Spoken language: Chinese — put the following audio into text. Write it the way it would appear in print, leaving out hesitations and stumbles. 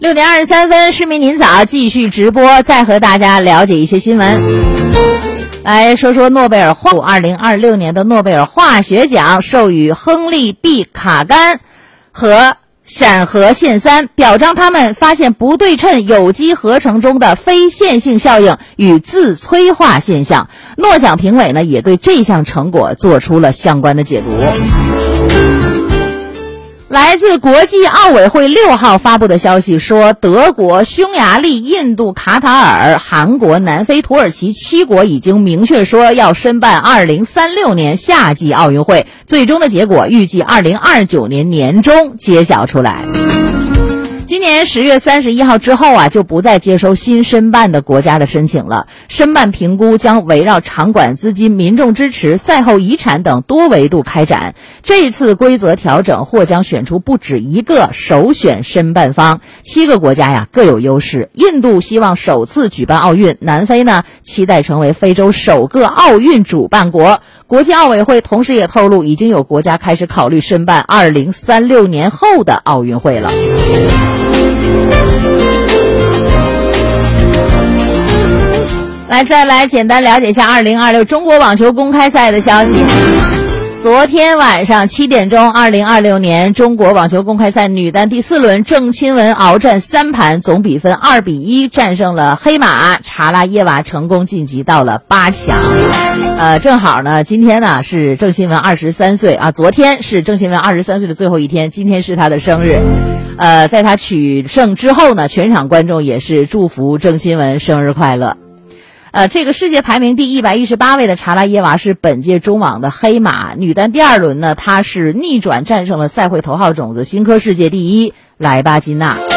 6点23分，市民您早，继续直播，再和大家了解一些新闻。来说说诺贝尔2026年的诺贝尔化学奖授予亨利 ·B· 卡甘和闪核线3，表彰他们发现不对称有机合成中的非线性效应与自催化现象。诺奖评委呢也对这项成果做出了相关的解读。来自国际奥委会6号发布的消息说，德国、匈牙利、印度、卡塔尔、韩国、南非、土耳其7国已经明确说要申办2036年夏季奥运会，最终的结果预计2029年年中揭晓出来。今年10月31号之后就不再接收新申办的国家的申请了。申办评估将围绕场馆资金、民众支持、赛后遗产等多维度开展。这次规则调整或将选出不止一个首选申办方。7个国家各有优势。印度希望首次举办奥运，南非呢期待成为非洲首个奥运主办国。国际奥委会同时也透露，已经有国家开始考虑申办2036年后的奥运会了。再来简单了解一下2026中国网球公开赛的消息。昨天晚上7点钟，2026年中国网球公开赛女单第4轮，郑钦文鏖战3盘，总比分2-1战胜了黑马查拉耶娃，成功晋级到了8强。正好呢，今天呢是郑钦文23岁昨天是郑钦文23岁的最后一天，今天是她的生日。在她取胜之后呢，全场观众也是祝福郑钦文生日快乐。这个世界排名第118位的查拉耶娃是本届中网的黑马，女单第2轮呢，她是逆转战胜了赛会头号种子，新科世界第1莱巴金娜。